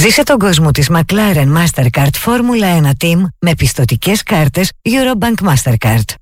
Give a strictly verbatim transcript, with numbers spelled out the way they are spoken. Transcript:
Ζήσε τον κόσμο της McLaren Mastercard Formula ένα Team με πιστωτικές κάρτες Eurobank Mastercard.